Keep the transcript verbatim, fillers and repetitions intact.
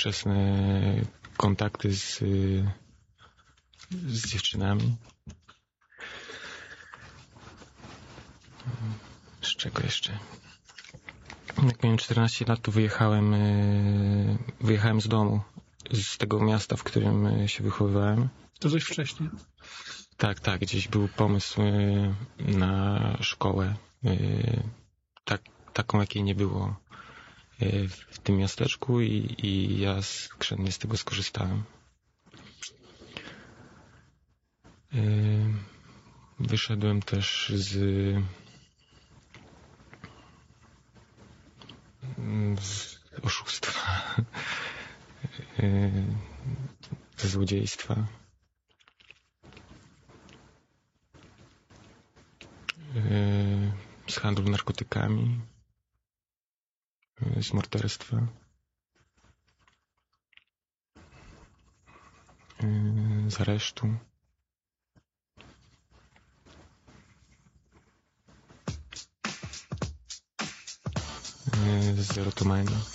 wczesne kontakty z, z dziewczynami. Z czego jeszcze? Jak miałem czternaście lat, to wyjechałem, wyjechałem z domu, z tego miasta, w którym się wychowywałem. To dość wcześnie. Tak, tak, gdzieś był pomysł na szkołę, tak, taką jakiej nie było w tym miasteczku i, i ja skrzętnie z tego skorzystałem. Wyszedłem też z, z oszustwa, ze złodziejstwa. Z handlu narkotykami, z morderstwa, z aresztu. Z erotomanii.